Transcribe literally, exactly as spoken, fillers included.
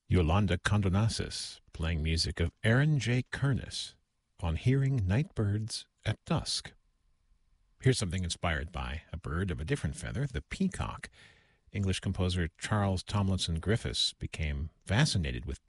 Yolanda Condonasis playing music of Aaron J. Kernis on Hearing Night Birds at Dusk. Here's something inspired by a bird of a different feather, the peacock. English composer Charles Tomlinson Griffiths became fascinated with